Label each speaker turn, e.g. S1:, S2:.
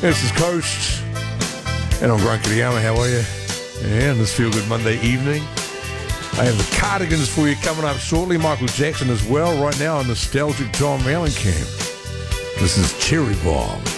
S1: This is Coast, and I'm Grant Kiriyama. How are you? Yeah, on this Feel Good Monday evening. I have the Cardigans for you coming up shortly. Michael Jackson as well. Right now, a nostalgic John Mellencamp. This is Cherry Bomb.